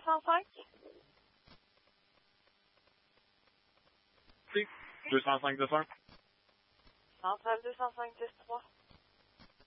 205? Si, 205 de 1. Centrale 205, 10-3.